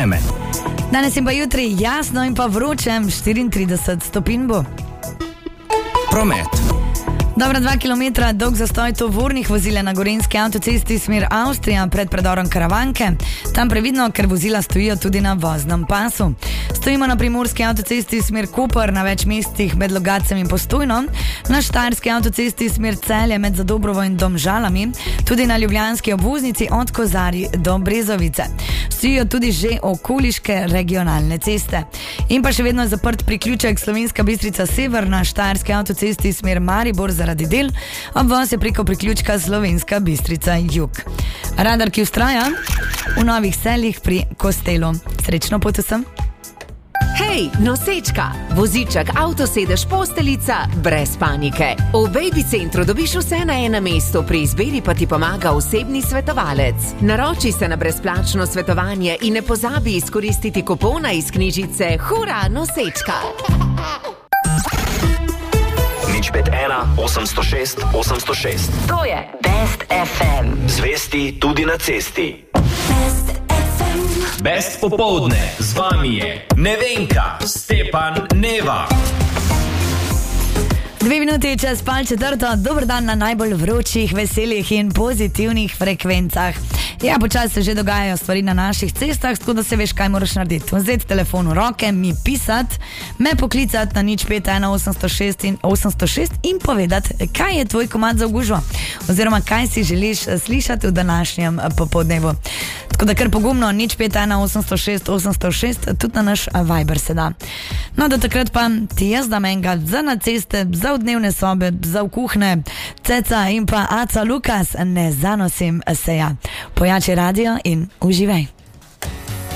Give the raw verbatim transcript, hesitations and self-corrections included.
vreme. Danes in pa jutri jasno in pa vroče, štiriintrideset stopinj bo. Promet. Dobra dva kilometra dolg zastoj tovornih vozil na gorenjski avtocesti smer Avstrija pred predorom Karavanke. Tam previdno, ker vozila stojijo tudi na voznem pasu. Stojimo na primorski avtocesti smer Koper na več mestih med Logatcem in Postojno, na štajerski avtocesti smer Celje med Zadobrovo in Domžalami, tudi na ljubljanski obvoznici od Kozarij do Brezovice. Stojijo tudi že okoliške regionalne ceste. In pa še vedno je zaprt priključek Slovenska Bistrica Sever na štajerski avtocesti smer Maribor zaradi del, obvoz je preko priključka Slovenska Bistrica Jug. Radar, ki vztraja v Novih Seljih pri Kostelu. Srečno pot vsem! Hej, nosečka! Voziček, avtosedež, posteljica, brez panike. V Baby centru dobiš vse na enem mestu, pri izbiri pa ti pomaga osebni svetovalec. Naroči se na brezplačno svetovanje in ne pozabi izkoristiti kupona iz knjižice Hura, nosečka! nič pet ena, osemsto šest, osemsto šest. To je Best ef em. Zvesti tudi na cesti. Best ef em. Best popoldne, z vami je Nevenka, Stepan, Neva. Dve minuti čez pol četrto, dober dan na najbolj vročih, veselih in pozitivnih frekvencah. Ja, počasi se že dogajajo stvari na naših cestah, tako da se veš, kaj moraš narediti. Vzeti telefon v roke, mi pisati, me poklicati na nič pet ena osemsto šest in osemsto šest in povedati, kaj je tvoj komad za gužvo, oziroma kaj si želiš slišati v današnjem popoldnevu. Tako da kar pogumno, nič pet ena osemsto šest osemsto šest, tudi na naš Viber se da. No, do takrat pa ti jaz dam enega za na ceste, za v dnevne sobe, za v kuhne, Ceca in pa Aca Lukas, ne zanosim se ja. Pojači radio in uživaj.